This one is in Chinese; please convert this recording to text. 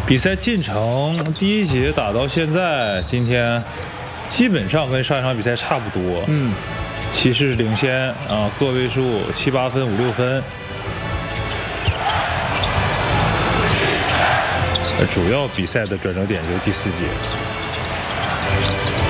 比赛进程第一节打到现在，今天基本上跟上一场比赛差不多。骑士领先啊，个位数7、8分、5、6分。主要比赛的转折点就是第4节。